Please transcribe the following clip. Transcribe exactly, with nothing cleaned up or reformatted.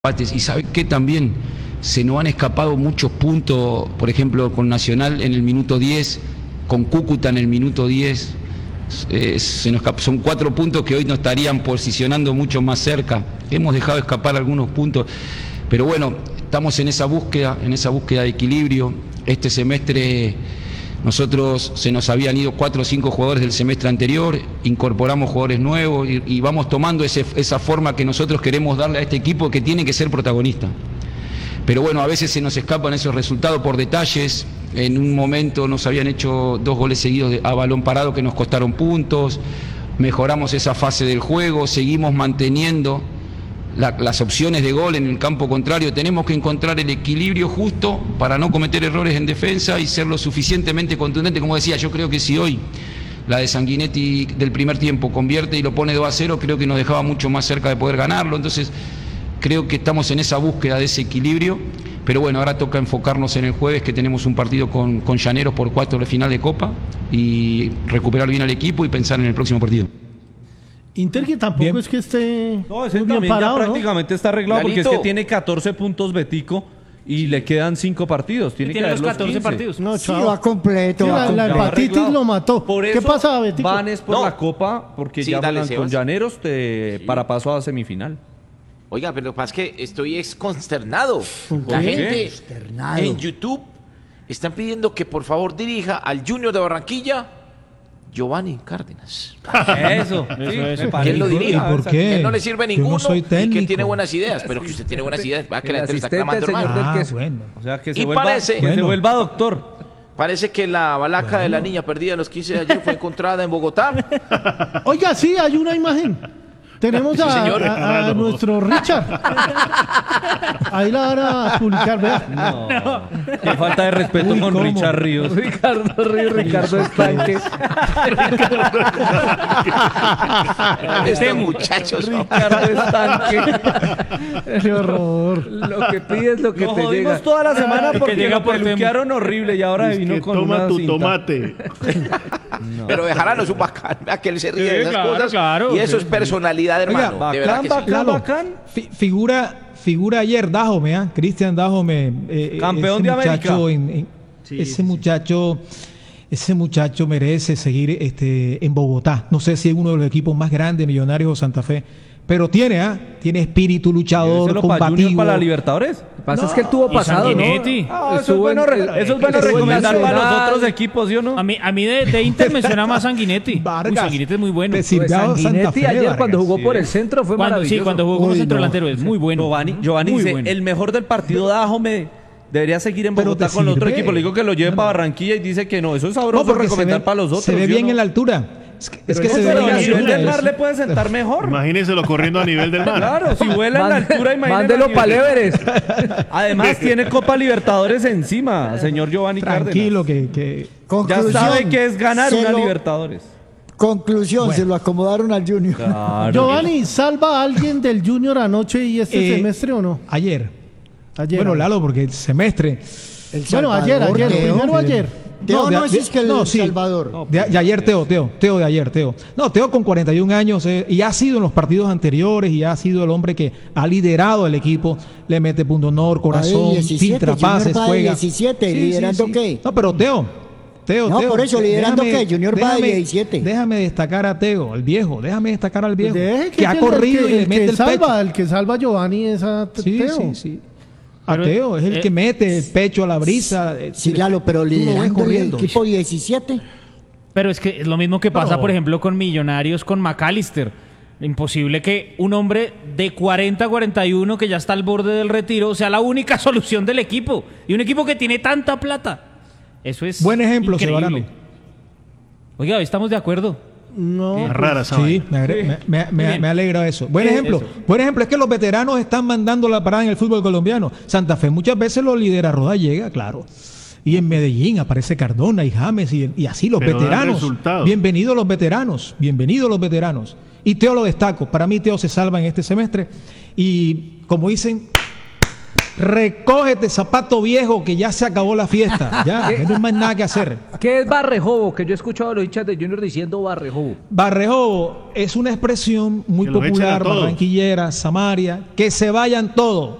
Y sabe que también se nos han escapado muchos puntos, por ejemplo con Nacional en el minuto diez, con Cúcuta en el minuto diez, eh, se nos son cuatro puntos que hoy nos estarían posicionando mucho más cerca. Hemos dejado escapar algunos puntos, pero bueno, estamos en esa búsqueda, en esa búsqueda de equilibrio. Este semestre nosotros se nos habían ido cuatro o cinco jugadores del semestre anterior, incorporamos jugadores nuevos y, y vamos tomando ese, esa forma que nosotros queremos darle a este equipo, que tiene que ser protagonista. Pero bueno, a veces se nos escapan esos resultados por detalles. En un momento nos habían hecho dos goles seguidos de, a balón parado que nos costaron puntos. Mejoramos esa fase del juego, seguimos manteniendo La, las opciones de gol en el campo contrario. Tenemos que encontrar el equilibrio justo para no cometer errores en defensa y ser lo suficientemente contundente. Como decía, yo creo que si hoy la de Sanguinetti del primer tiempo convierte y lo pone dos a cero, creo que nos dejaba mucho más cerca de poder ganarlo. Entonces creo que estamos en esa búsqueda de ese equilibrio, pero bueno, ahora toca enfocarnos en el jueves, que tenemos un partido con, con Llaneros por cuatro de final de Copa, y recuperar bien al equipo y pensar en el próximo partido. Inter que tampoco bien. Es que esté no, ese también parado, ya prácticamente ¿no? Está arreglado. Clarito. Porque es que tiene catorce puntos Betico y le quedan cinco partidos. Tiene, tiene que los catorce los partidos. No, sí, va completo. Sí, va la, completo. la hepatitis lo mató. Por ¿Qué pasa, Betico? Van es por no. la Copa, porque sí, ya dale, van con Llaneros te, sí. Para paso a semifinal. Oiga, pero lo que pasa es que estoy exconsternado. La ¿Qué? gente Externado. en YouTube están pidiendo que por favor dirija al Junior de Barranquilla Giovanni Cárdenas. Eso, sí, eso. Que él lo dirija. ¿Y por qué? Que no le sirve ninguno no y que tiene buenas ideas, pero que usted tiene buenas ideas. Va a que la gente está clamando, hermano. Ah, bueno. O sea, que se, y vuelva, parece, que bueno. se vuelva doctor. Parece que la balaca bueno. de la niña perdida a los quince de ayer fue encontrada en Bogotá. Oiga, sí, hay una imagen. Tenemos sí, a, señor. a, a nuestro Richard. Ahí la van a publicar, ¿verdad? No, no. Qué falta de respeto Uy, con ¿cómo? Richard Ríos. Ricardo Ríos, Ricardo Estanque. Este muchacho. Ricardo Estanque. Qué horror. Lo que pides, lo que Nos te jodimos llega. toda la semana porque llega lo peluquearon horrible y ahora es vino que con toma una tu cinta. tomate. No. Pero dejarán su bacán, vea que él se ríe sí, de esas claro, cosas. Claro, y eso sí. es personalidad, hermano. Oiga, de verdad bacán, que bacán, sí. Lalo, bacán. Fi, figura, figura ayer Dájome, ¿eh? Cristian Dájome. Eh, Campeón ese de muchacho América. En, en, sí, ese sí, muchacho... Ese muchacho merece seguir este, en Bogotá. No sé si es uno de los equipos más grandes, Millonarios o Santa Fe. Pero tiene, ¿ah? ¿eh? Tiene espíritu luchador, combativo. ¿Para la Libertadores? Lo que pasa no, es que él tuvo pasado, ¿no? Ah, eso es bueno, en, eso es bueno recomendar para los otros equipos, ¿sí o no? A mí, a mí de, de Inter me suena más Sanguinetti. Vargas. Uy, Sanguinetti es muy bueno. Pues Pues Sanguinetti ayer Vargas, cuando jugó sí. por el centro fue Cuando, maravilloso. sí, cuando jugó como Uy, centro no. delantero es muy bueno. Giovanni, Giovanni muy dice, bueno. el mejor del partido Dájome debería seguir en Pero Bogotá te con el otro sirve. equipo. Le digo que lo lleve No, para no. Barranquilla y dice que no. Eso es sabroso No, porque recomendar se ve, para los otros. se ve ¿sí bien o no? en la altura. Es que, es que Pero se eso ve Pero bien a en la nivel del altura. mar le puede sentar mejor. Imagíneselo corriendo a nivel del mar. Claro, si vuela en la altura, imagínese. Mándelo para el Everest. Además, tiene Copa Libertadores encima, señor Giovanni Tranquilo, Cárdenas. que, que... Ya Conclusión, sabe que es ganar se una lo- Libertadores. Conclusión, Bueno. se lo acomodaron al Junior. Claro. Giovanni, ¿salva a alguien del Junior anoche y este Eh, semestre o no? Ayer. Ayer. Bueno, Lalo, porque el semestre... El Bueno, ayer, Salvador, ayer, Teo. primero ayer. Teo de- no, de- ese es que el no, sí. Salvador. No, De, de ayer, Teo, Teo, Teo de ayer, Teo. No, Teo con cuarenta y un años eh, y ha sido en los partidos anteriores y ha sido el hombre que ha liderado el equipo, le mete punto honor, corazón, filtra pases, juega. diecisiete, Sí, sí, ¿liderando sí. qué? No, pero Teo, Teo, No, Teo. por eso, ¿liderando qué? Junior va de déjame- diecisiete. Déjame destacar a Teo, el viejo, déjame destacar al viejo, Deje que ha el- corrido el y le que mete el salva, pecho. El que salva a Giovanni es a Sí, Teo. sí, sí. A Pero, Teo es el eh, que mete el pecho a la brisa. eh, Sí, le- Lalo, pero tú lo ves liderando el corriendo. equipo diecisiete. Pero es que es lo mismo que pasa, No. por ejemplo, con Millonarios, con McAllister. Imposible que un hombre de cuarenta a cuarenta y uno que ya está al borde del retiro sea la única solución del equipo. Y un equipo que tiene tanta plata. Eso es Buen ejemplo, increíble. Sebarano. Oiga, hoy estamos de acuerdo. No, Es rara esa Sí, vaina. me, agre- me, me- me- bien. me alegra eso. Buen Sí, ejemplo. eso. Buen ejemplo es que los veteranos están mandando la parada en el fútbol colombiano. Santa Fe muchas veces lo lidera, Roda llega, claro. Y en Medellín aparece Cardona y James y, y así los Pero dan veteranos. resultados. Bienvenidos los veteranos, bienvenidos los veteranos. Y Teo lo destaco. Para mí Teo se salva en este semestre. Y como dicen, Recógete, zapato viejo, que ya se acabó la fiesta. Ya, que no hay más nada que hacer. ¿Qué es barrejobo? Que yo he escuchado a los hinchas de Junior diciendo barrejobo. Barrejobo es una expresión muy Que los echen a popular, todos. barranquillera, Samaria, que se vayan todos.